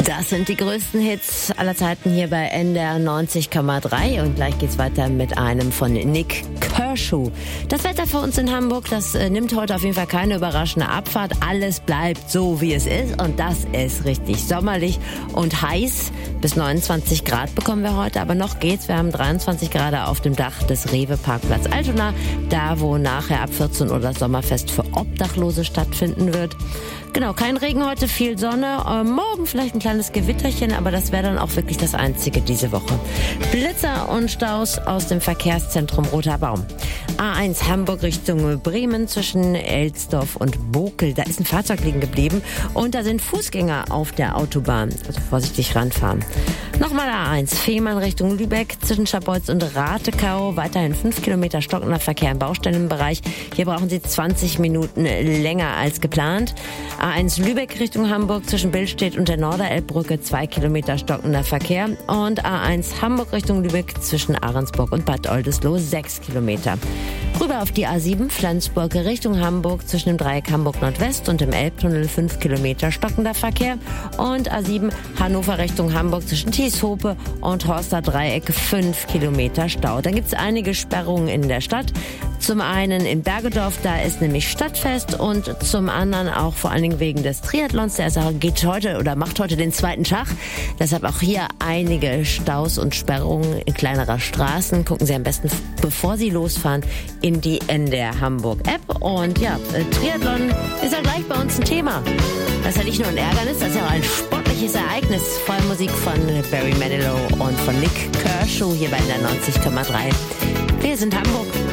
Das sind die größten Hits aller Zeiten hier bei NDR 90,3 und gleich geht's weiter mit einem von Nik Kershaw. Das Wetter für uns in Hamburg, das nimmt heute auf jeden Fall keine überraschende Abfahrt. Alles bleibt so, wie es ist und das ist richtig sommerlich und heiß. Bis 29 Grad bekommen wir heute, aber noch geht's. Wir haben 23 Grad auf dem Dach des Rewe Parkplatz Altona, da wo nachher ab 14 Uhr das Sommerfest für Obdachlose stattfinden wird. Genau, kein Regen heute, viel Sonne. Morgen vielleicht ein kleines Gewitterchen, aber das wäre dann auch wirklich das Einzige diese Woche. Blitzer und Staus aus dem Verkehrszentrum Roter Baum. A1 Hamburg Richtung Bremen zwischen Elsdorf und Bokel. Da ist ein Fahrzeug liegen geblieben und da sind Fußgänger auf der Autobahn. Also vorsichtig ranfahren. Nochmal A1 Fehmarn Richtung Lübeck zwischen Scharbeutz und Ratekau. Weiterhin 5 Kilometer stockender Verkehr im Baustellenbereich. Hier brauchen Sie 20 Minuten länger als geplant. A1 Lübeck Richtung Hamburg zwischen Billstedt und der Norderelbbrücke 2 Kilometer stockender Verkehr. Und A1 Hamburg Richtung Lübeck zwischen Ahrensburg und Bad Oldesloe 6 Kilometer. Rüber auf die A7 Flensburg Richtung Hamburg zwischen dem Dreieck Hamburg Nordwest und dem Elbtunnel 5 Kilometer stockender Verkehr. Und A7 Hannover Richtung Hamburg zwischen Tieshope und Horster Dreieck 5 Kilometer Stau. Dann gibt es einige Sperrungen in der Stadt. Zum einen in Bergedorf, da ist nämlich Stadtfest und zum anderen auch vor allen Dingen wegen des Triathlons. Der geht heute oder macht heute den zweiten Tag. Deshalb auch hier einige Staus und Sperrungen in kleinerer Straßen. Gucken Sie am besten, bevor Sie losfahren, in die NDR Hamburg App. Und ja, Triathlon ist ja gleich bei uns ein Thema. Das ist ja nicht nur ein Ärgernis, das ist ja auch ein sportliches Ereignis. Voll Musik von Barry Manilow und von Nik Kershaw hier bei NDR 90,3. Wir sind Hamburg.